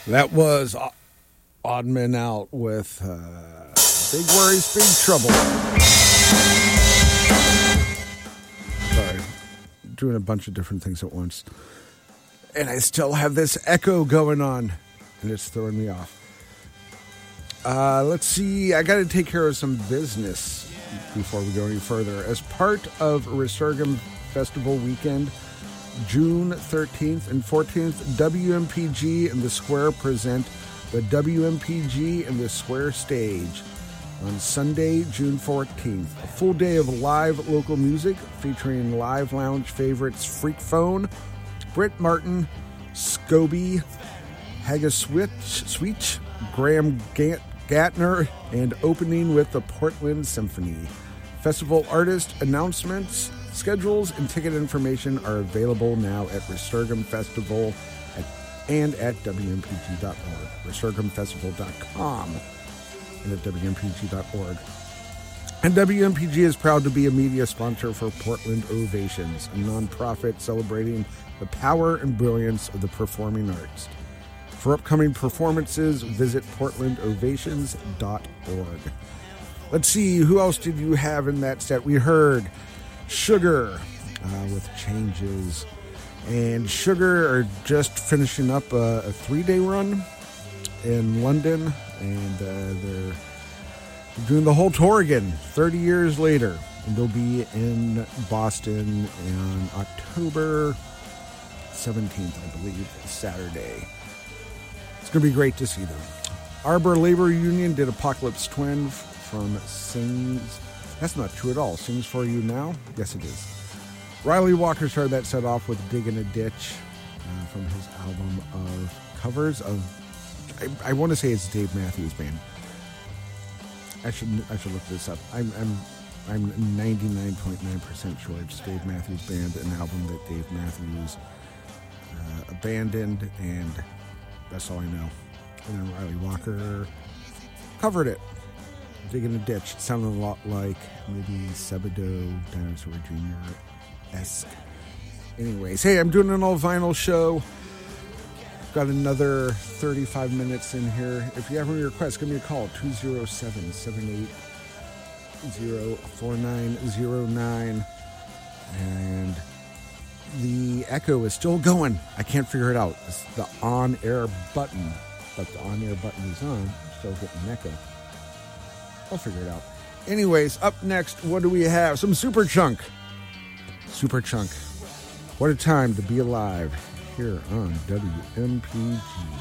That was Odd Man Out with Big Worries, Big Trouble. Sorry, doing a bunch of different things at once. And I still have this echo going on, and it's throwing me off. Let's see, I got to take care of some business before we go any further. As part of Resurgam Festival Weekend, June 13th and 14th, WMPG and the Square present the WMPG and the Square stage on Sunday, June 14th. A full day of live local music featuring live lounge favorites Freak Phone, Britt Martin, Scobie, Hagaswitch, Graham Gatner, and opening with the Portland Symphony. Festival artist announcements, schedules, and ticket information are available now at Resurgam Festival and at WMPG.org, resurgamfestival.com, and at WMPG.org. And WMPG is proud to be a media sponsor for Portland Ovations, a nonprofit celebrating the power and brilliance of the performing arts. For upcoming performances, visit portlandovations.org. Let's see, who else did you have in that set? We heard Sugar with Changes. And Sugar are just finishing up a 3-day run in London. And they're doing the whole tour again 30 years later. And they'll be in Boston on October 17th, I believe, Saturday. It's going to be great to see them. Arbor Labor Union did Apocalypse Twin from Sings. That's not true at all. Sings For You Now? Yes, it is. Riley Walker started that set off with Dig in a Ditch from his album of covers of, I want to say it's Dave Matthews Band. I should look this up. I'm 99.9% sure it's Dave Matthews Band, an album that Dave Matthews abandoned, and that's all I know. And then Riley Walker covered it. Dig in a Ditch. It sounded a lot like maybe Sebadoh, Dinosaur Jr.-esque. Anyways, hey, I'm doing an all-vinyl show. Got another 35 minutes in here. If you have any requests, give me a call, 207-780-4909. And the echo is still going. I can't figure it out. It's the on-air button. But the on-air button is on. I'm still getting an echo. I'll figure it out. Anyways, up next, what do we have? Some Superchunk. Superchunk. What a time to be alive here on WMPG.